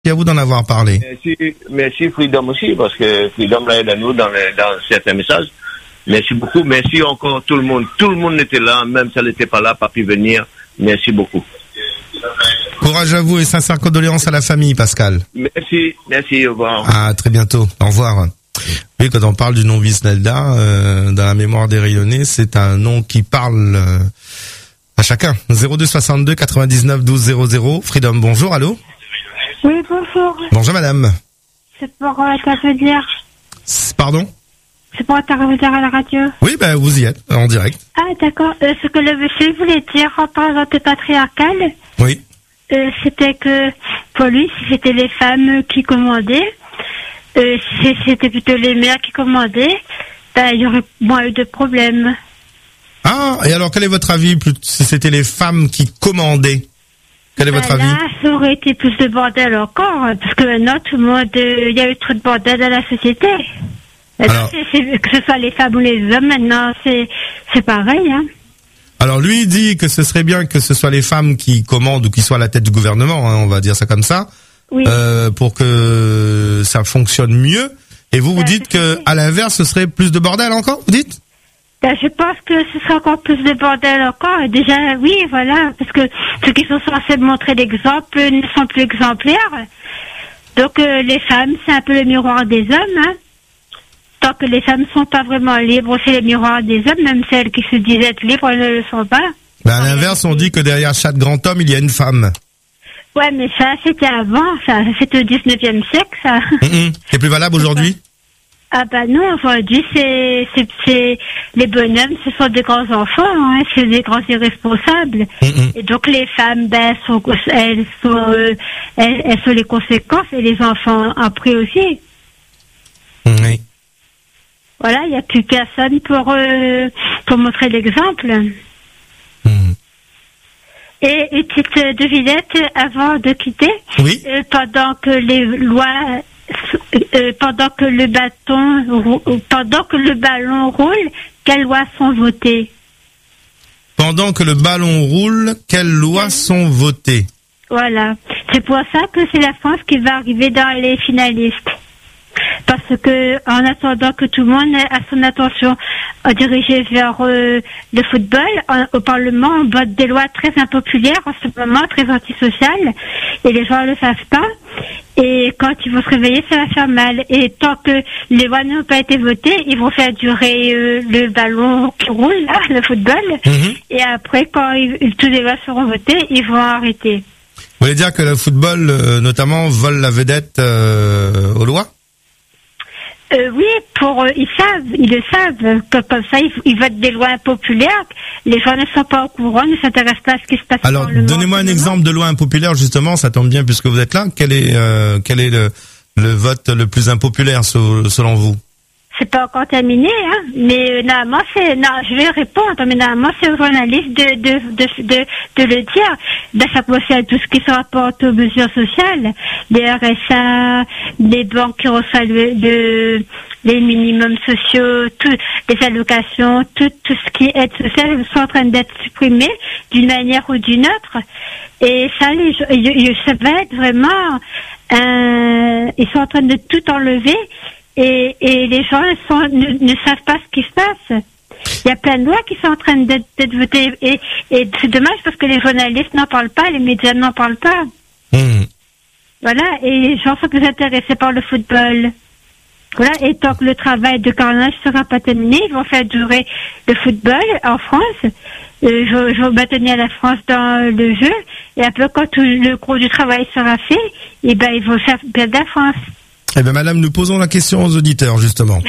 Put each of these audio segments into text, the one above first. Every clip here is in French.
à vous d'en avoir parlé. Merci Freedom aussi, parce que Freedom l'a aidé à nous dans certains messages. Merci beaucoup. Merci encore tout le monde. Tout le monde était là, même si elle n'était pas là, pas pu venir. Merci beaucoup. Courage à vous et sincères condoléances à la famille, Pascal. Merci, au revoir. À très bientôt, au revoir. Oui, quand on parle du nom Visnelda, dans la mémoire des Rayonnais, c'est un nom qui parle à chacun. 02 62 99 12 00. Freedom, bonjour, allô? Oui, bonjour. Bonjour madame. C'est pour t'intervenir. Pardon? C'est pour t'intervenir à la radio. Oui, ben vous y êtes, en direct. Ah, d'accord. Ce que le monsieur voulait dire en parlant de patriarcal, oui. C'était que pour lui, si c'était les femmes qui commandaient, si c'était plutôt les mères qui commandaient, ben, il y aurait moins eu de problèmes. Ah, et alors quel est votre avis si c'était les femmes qui commandaient? Quel est votre avis? Là, ça aurait été plus de bordel encore, parce que maintenant, tout le monde, il y a eu trop de bordel dans la société. Alors, que ce soit les femmes ou les hommes, maintenant, c'est pareil, hein. Alors lui il dit que ce serait bien que ce soit les femmes qui commandent ou qui soient à la tête du gouvernement, hein, on va dire ça comme ça, oui. Pour que ça fonctionne mieux. Et vous dites que à l'inverse ce serait plus de bordel encore, vous dites? Ben, je pense que ce sera encore plus de bordel encore. Et déjà, oui, voilà, parce que ceux qui sont censés montrer l'exemple ne sont plus exemplaires. Donc les femmes, c'est un peu le miroir des hommes, hein. Tant que les femmes ne sont pas vraiment libres, c'est le miroir des hommes, même celles qui se disent être libres, elles ne le sont pas. Ben à l'inverse, on dit que derrière chaque grand homme, il y a une femme. Ouais, mais ça, c'était avant, ça. C'était au 19e siècle, ça. C'est plus valable aujourd'hui? Ah bah non, aujourd'hui, c'est les bonhommes, ce sont des grands enfants, hein, c'est des grands irresponsables. Et donc les femmes, ben, elles sont les conséquences, et les enfants après aussi. Oui. Voilà, il n'y a plus personne pour montrer l'exemple. Et une petite devinette avant de quitter. Oui. Pendant que les lois, pendant que le ballon roule, quelles lois sont votées? Pendant que le ballon roule, quelles lois sont votées? Voilà. C'est pour ça que c'est la France qui va arriver dans les finalistes. Parce que, en attendant que tout le monde ait son attention dirigée vers le football, au Parlement, on vote des lois très impopulaires en ce moment, très antisociales, et les gens ne le savent pas. Et quand ils vont se réveiller, ça va faire mal. Et tant que les lois n'ont pas été votées, ils vont faire durer le ballon qui roule, là, le football. Et après, quand toutes les lois seront votées, ils vont arrêter. Vous voulez dire que le football, notamment, vole la vedette aux lois? Oui, ils le savent. Comme ça, ils votent des lois impopulaires. Les gens ne sont pas au courant, ne s'intéressent pas à ce qui se passe. Alors, donnez-moi un exemple de loi impopulaire, justement, ça tombe bien puisque vous êtes là. Quel est le vote le plus impopulaire selon vous? C'est pas encore terminé, hein. Mais normalement, je vais répondre, mais normalement, c'est aux journalistes de le dire. Ben, ça concerne tout ce qui se rapporte aux mesures sociales, les RSA, les banques qui reçoivent les minimums sociaux, les allocations, tout ce qui est aide sociale sont en train d'être supprimés d'une manière ou d'une autre. Et ça, ça va être vraiment, ils sont en train de tout enlever. Et les gens ne savent pas ce qui se passe. Il y a plein de lois qui sont en train d'être votées. Et c'est dommage parce que les journalistes n'en parlent pas, les médias n'en parlent pas. Voilà, et les gens sont plus intéressés par le football. Voilà, et tant que le travail de carnage ne sera pas terminé, ils vont faire durer le football en France. Je vais maintenir la France dans le jeu. Et après, quand tout le gros du travail sera fait, et ben, ils vont faire perdre la France. Eh bien, madame, nous posons la question aux auditeurs, justement.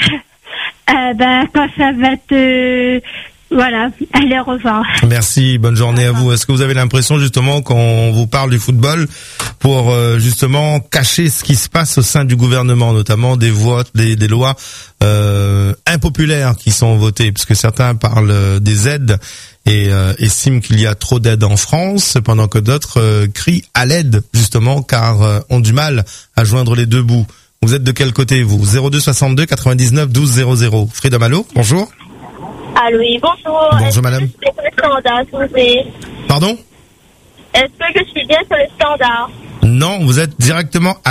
Quand ça va voilà. Allez, au revoir. Merci, bonne journée à vous. Est-ce que vous avez l'impression, justement, qu'on vous parle du football pour, justement, cacher ce qui se passe au sein du gouvernement, notamment des votes, des lois, impopulaires qui sont votées, puisque certains parlent des aides et estiment qu'il y a trop d'aides en France, pendant que d'autres crient à l'aide, justement, car ont du mal à joindre les deux bouts. Vous êtes de quel côté, vous? 02 62 99 12 00. Freedom, allô? Bonjour. Allô, oui, bonjour. Bonjour, madame. Est-ce que je suis sur le standard, s'il vous plaît? Pardon? Est-ce que je suis bien sur le standard? Non, vous êtes directement